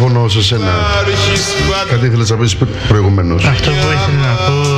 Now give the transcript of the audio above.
τηλέφωνο σε σένα. Κάτι ήθελες να πεις προηγουμένως? Αυτό που ήθελα να πω